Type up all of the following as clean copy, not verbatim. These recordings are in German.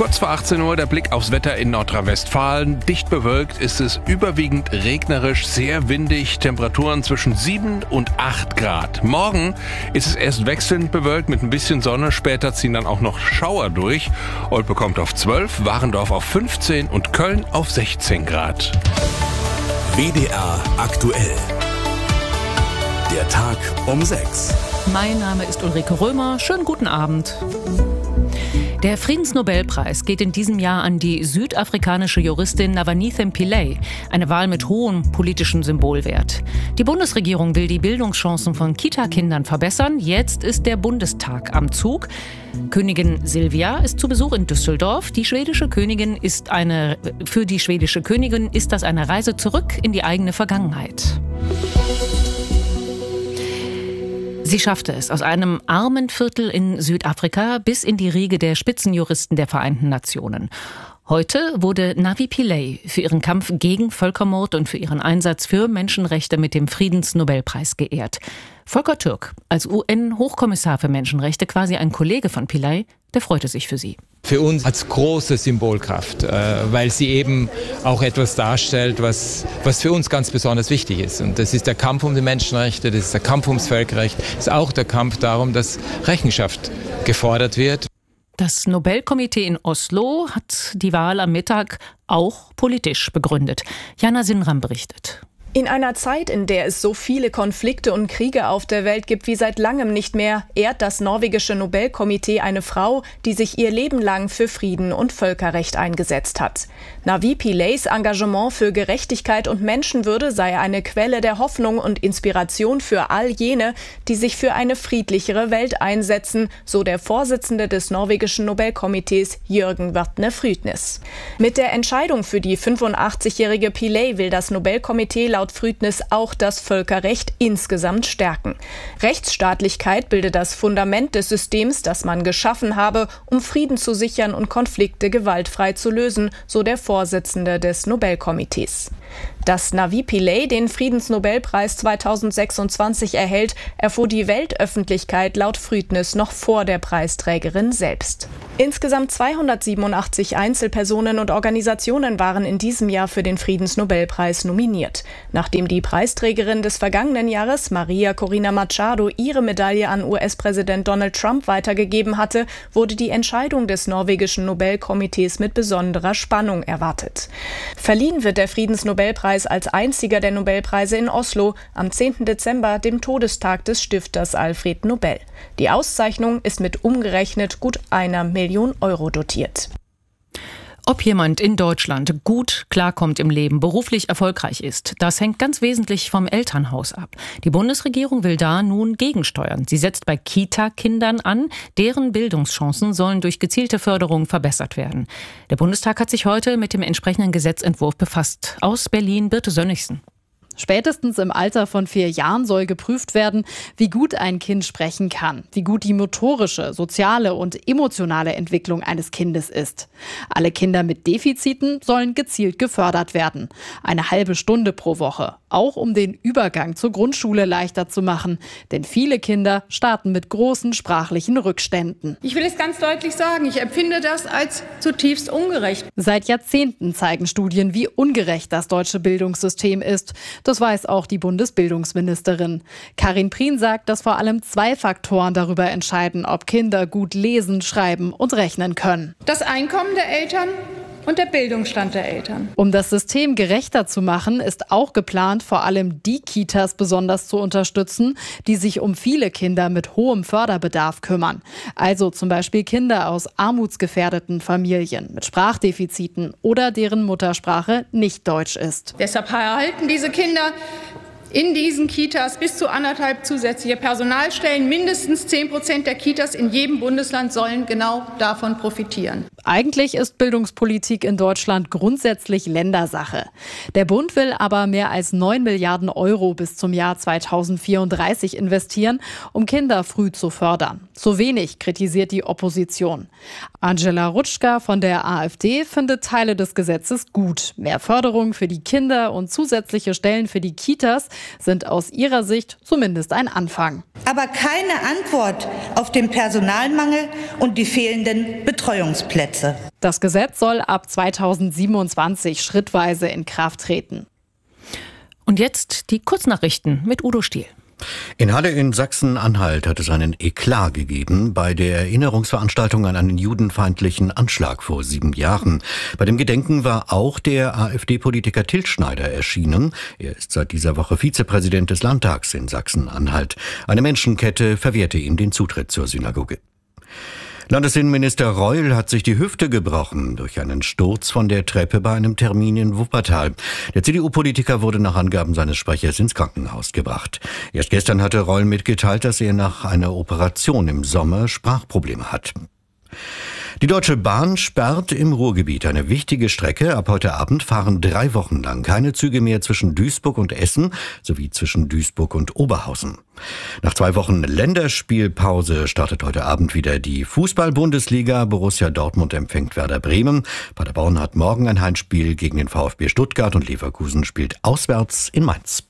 Kurz vor 18 Uhr der Blick aufs Wetter in Nordrhein-Westfalen. Dicht bewölkt ist es, überwiegend regnerisch, sehr windig, Temperaturen zwischen 7 und 8 Grad. Morgen ist es erst wechselnd bewölkt mit ein bisschen Sonne, später ziehen dann auch noch Schauer durch. Olpe kommt auf 12, Warendorf auf 15 und Köln auf 16 Grad. WDR aktuell. Der Tag um 6. Mein Name ist Ulrike Römer. Schönen guten Abend. Der Friedensnobelpreis geht in diesem Jahr an die südafrikanische Juristin Navanithem Pillay, eine Wahl mit hohem politischen Symbolwert. Die Bundesregierung will die Bildungschancen von Kita-Kindern verbessern. Jetzt ist der Bundestag am Zug. Königin Silvia ist zu Besuch in Düsseldorf. Für die schwedische Königin ist das eine Reise zurück in die eigene Vergangenheit. Sie schaffte es aus einem armen Viertel in Südafrika bis in die Riege der Spitzenjuristen der Vereinten Nationen. Heute wurde Navi Pillay für ihren Kampf gegen Völkermord und für ihren Einsatz für Menschenrechte mit dem Friedensnobelpreis geehrt. Volker Türk, als UN-Hochkommissar für Menschenrechte, quasi ein Kollege von Pillay, der freute sich für sie. Für uns hat es große Symbolkraft, weil sie eben auch etwas darstellt, was für uns ganz besonders wichtig ist. Und das ist der Kampf um die Menschenrechte, das ist der Kampf ums Völkerrecht, das ist auch der Kampf darum, dass Rechenschaft gefordert wird. Das Nobelkomitee in Oslo hat die Wahl am Mittag auch politisch begründet. Jana Sinram berichtet. In einer Zeit, in der es so viele Konflikte und Kriege auf der Welt gibt wie seit langem nicht mehr, ehrt das norwegische Nobelkomitee eine Frau, die sich ihr Leben lang für Frieden und Völkerrecht eingesetzt hat. Navi Pillays Engagement für Gerechtigkeit und Menschenwürde sei eine Quelle der Hoffnung und Inspiration für all jene, die sich für eine friedlichere Welt einsetzen, so der Vorsitzende des norwegischen Nobelkomitees Jürgen Vatne Frydnes. Mit der Entscheidung für die 85-jährige Pillay will das Nobelkomitee laut Frydnes auch das Völkerrecht insgesamt stärken. Rechtsstaatlichkeit bilde das Fundament des Systems, das man geschaffen habe, um Frieden zu sichern und Konflikte gewaltfrei zu lösen, so der Vorsitzende des Nobelkomitees. Dass Navi Pillay den Friedensnobelpreis 2026 erhält, erfuhr die Weltöffentlichkeit laut Frydnes noch vor der Preisträgerin selbst. Insgesamt 287 Einzelpersonen und Organisationen waren in diesem Jahr für den Friedensnobelpreis nominiert. Nachdem die Preisträgerin des vergangenen Jahres, Maria Corina Machado, ihre Medaille an US-Präsident Donald Trump weitergegeben hatte, wurde die Entscheidung des norwegischen Nobelkomitees mit besonderer Spannung erwartet. Verliehen wird der Friedensnobelpreis als einziger der Nobelpreise in Oslo am 10. Dezember, dem Todestag des Stifters Alfred Nobel. Die Auszeichnung ist mit umgerechnet gut 1 Million Euro dotiert. Ob jemand in Deutschland gut klarkommt im Leben, beruflich erfolgreich ist, das hängt ganz wesentlich vom Elternhaus ab. Die Bundesregierung will da nun gegensteuern. Sie setzt bei Kita-Kindern an, deren Bildungschancen sollen durch gezielte Förderung verbessert werden. Der Bundestag hat sich heute mit dem entsprechenden Gesetzentwurf befasst. Aus Berlin, Birte Sönnigsen. Spätestens im Alter von 4 Jahren soll geprüft werden, wie gut ein Kind sprechen kann, wie gut die motorische, soziale und emotionale Entwicklung eines Kindes ist. Alle Kinder mit Defiziten sollen gezielt gefördert werden. Eine halbe Stunde pro Woche, auch um den Übergang zur Grundschule leichter zu machen. Denn viele Kinder starten mit großen sprachlichen Rückständen. Ich will es ganz deutlich sagen, ich empfinde das als zutiefst ungerecht. Seit Jahrzehnten zeigen Studien, wie ungerecht das deutsche Bildungssystem ist. Das weiß auch die Bundesbildungsministerin. Karin Prien sagt, dass vor allem 2 Faktoren darüber entscheiden, ob Kinder gut lesen, schreiben und rechnen können. Das Einkommen der Eltern und der Bildungsstand der Eltern. Um das System gerechter zu machen, ist auch geplant, vor allem die Kitas besonders zu unterstützen, die sich um viele Kinder mit hohem Förderbedarf kümmern. Also zum Beispiel Kinder aus armutsgefährdeten Familien mit Sprachdefiziten oder deren Muttersprache nicht Deutsch ist. Deshalb erhalten diese Kinder in diesen Kitas bis zu 1,5 zusätzliche Personalstellen. Mindestens 10% der Kitas in jedem Bundesland sollen genau davon profitieren. Eigentlich ist Bildungspolitik in Deutschland grundsätzlich Ländersache. Der Bund will aber mehr als 9 Milliarden Euro bis zum Jahr 2034 investieren, um Kinder früh zu fördern. Zu wenig kritisiert die Opposition. Angela Rutschka von der AfD findet Teile des Gesetzes gut. Mehr Förderung für die Kinder und zusätzliche Stellen für die Kitas sind aus ihrer Sicht zumindest ein Anfang. Aber keine Antwort auf den Personalmangel und die fehlenden Betreuungsplätze. Gesetze. Das Gesetz soll ab 2027 schrittweise in Kraft treten. Und jetzt die Kurznachrichten mit Udo Stiel. In Halle in Sachsen-Anhalt hat es einen Eklat gegeben bei der Erinnerungsveranstaltung an einen judenfeindlichen Anschlag vor 7 Jahren. Bei dem Gedenken war auch der AfD-Politiker Til Schneider erschienen. Er ist seit dieser Woche Vizepräsident des Landtags in Sachsen-Anhalt. Eine Menschenkette verwehrte ihm den Zutritt zur Synagoge. Landesinnenminister Reul hat sich die Hüfte gebrochen durch einen Sturz von der Treppe bei einem Termin in Wuppertal. Der CDU-Politiker wurde nach Angaben seines Sprechers ins Krankenhaus gebracht. Erst gestern hatte Reul mitgeteilt, dass er nach einer Operation im Sommer Sprachprobleme hat. Die Deutsche Bahn sperrt im Ruhrgebiet eine wichtige Strecke. Ab heute Abend fahren 3 Wochen lang keine Züge mehr zwischen Duisburg und Essen sowie zwischen Duisburg und Oberhausen. Nach 2 Wochen Länderspielpause startet heute Abend wieder die Fußball-Bundesliga. Borussia Dortmund empfängt Werder Bremen. Paderborn hat morgen ein Heimspiel gegen den VfB Stuttgart und Leverkusen spielt auswärts in Mainz.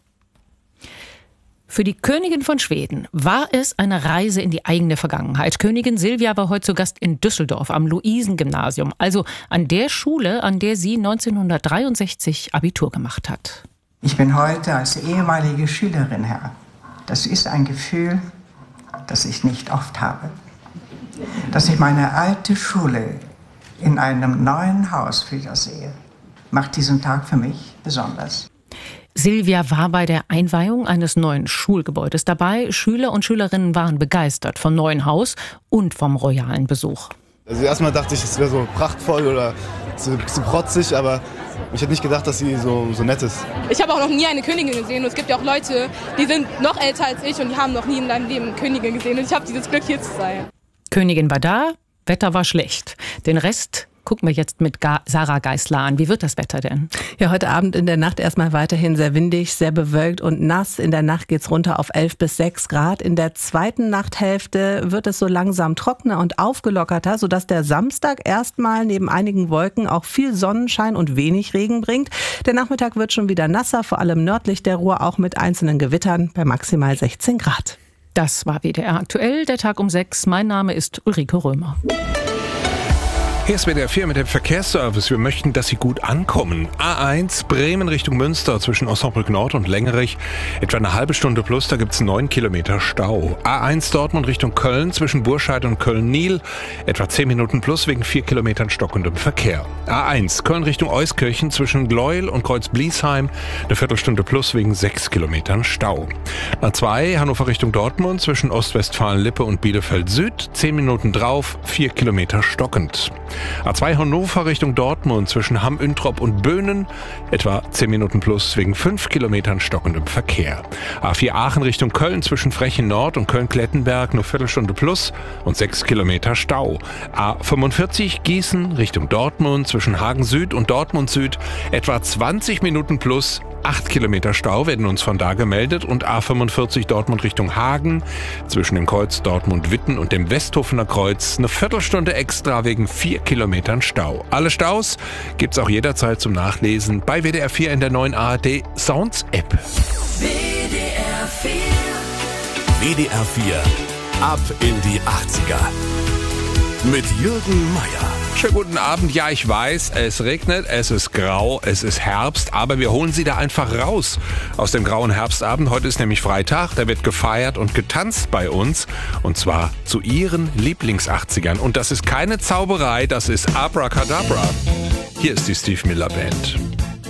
Für die Königin von Schweden war es eine Reise in die eigene Vergangenheit. Königin Silvia war heute zu Gast in Düsseldorf am Luisengymnasium, also an der Schule, an der sie 1963 Abitur gemacht hat. Ich bin heute als ehemalige Schülerin her. Das ist ein Gefühl, das ich nicht oft habe. Dass ich meine alte Schule in einem neuen Haus wiedersehe, macht diesen Tag für mich besonders. Silvia war bei der Einweihung eines neuen Schulgebäudes dabei. Schüler und Schülerinnen waren begeistert vom neuen Haus und vom royalen Besuch. Also erstmal dachte ich, es wäre so prachtvoll oder so ein bisschen protzig, aber ich hätte nicht gedacht, dass sie so nett ist. Ich habe auch noch nie eine Königin gesehen und es gibt ja auch Leute, die sind noch älter als ich und die haben noch nie in ihrem Leben eine Königin gesehen und ich habe dieses Glück, hier zu sein. Königin war da, Wetter war schlecht. Den Rest gucken wir jetzt mit Sarah Geisler an. Wie wird das Wetter denn? Ja, heute Abend in der Nacht erstmal weiterhin sehr windig, sehr bewölkt und nass. In der Nacht geht's runter auf 11 bis 6 Grad. In der zweiten Nachthälfte wird es so langsam trockener und aufgelockerter, sodass der Samstag erstmal neben einigen Wolken auch viel Sonnenschein und wenig Regen bringt. Der Nachmittag wird schon wieder nasser, vor allem nördlich der Ruhr, auch mit einzelnen Gewittern bei maximal 16 Grad. Das war WDR aktuell, der Tag um 6. Mein Name ist Ulrike Römer. Hier ist WDR 4 mit dem Verkehrsservice. Wir möchten, dass Sie gut ankommen. A1 Bremen Richtung Münster zwischen Osnabrück Nord und Lengerich. Etwa eine halbe Stunde plus, da gibt es 9 Kilometer Stau. A1 Dortmund Richtung Köln zwischen Burscheid und Köln-Niel. Etwa 10 Minuten plus wegen 4 Kilometern stockendem Verkehr. A1 Köln Richtung Euskirchen zwischen Gleuel und Kreuz-Bliesheim. Eine Viertelstunde plus wegen 6 Kilometern Stau. A2 Hannover Richtung Dortmund zwischen Ostwestfalen-Lippe und Bielefeld Süd. 10 Minuten drauf, 4 Kilometer stockend. A2 Hannover Richtung Dortmund zwischen Hamm-Üntrop und Böhnen, etwa 10 Minuten plus wegen 5 Kilometern stockendem Verkehr. A4 Aachen Richtung Köln zwischen Frechen Nord und Köln-Klettenberg nur Viertelstunde plus und 6 Kilometer Stau. A45 Gießen Richtung Dortmund zwischen Hagen Süd und Dortmund Süd, etwa 20 Minuten plus 8 Kilometer Stau werden uns von da gemeldet und A45 Dortmund Richtung Hagen zwischen dem Kreuz Dortmund-Witten und dem Westhofener Kreuz eine Viertelstunde extra wegen 4 Kilometern Stau. Alle Staus gibt's auch jederzeit zum Nachlesen bei WDR 4 in der neuen ARD Sounds App. WDR 4. WDR 4 ab in die 80er. Mit Jürgen Meier. Schönen guten Abend. Ja, ich weiß, es regnet, es ist grau, es ist Herbst, aber wir holen Sie da einfach raus aus dem grauen Herbstabend. Heute ist nämlich Freitag, da wird gefeiert und getanzt bei uns und zwar zu Ihren Lieblings-80ern. Und das ist keine Zauberei, das ist Abracadabra. Hier ist die Steve Miller Band.